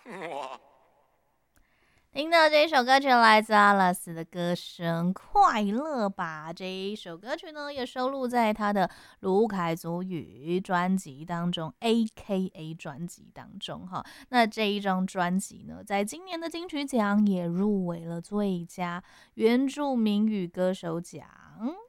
听到这一首歌曲来自阿拉斯的歌声《快乐吧》。这一首歌曲呢，也收录在他的卢凯祖语专辑当中 ，AKA 专辑当中哈。那这一张专辑呢，在今年的金曲奖也入围了最佳原住民语歌手奖。